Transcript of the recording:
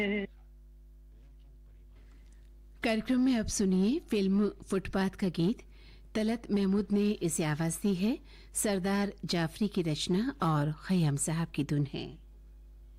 कार्यक्रम में अब सुनिए फिल्म फुटपाथ का गीत। तलत महमूद ने इसे आवाज दी है। सरदार जाफरी की रचना और खयाम साहब की धुन है।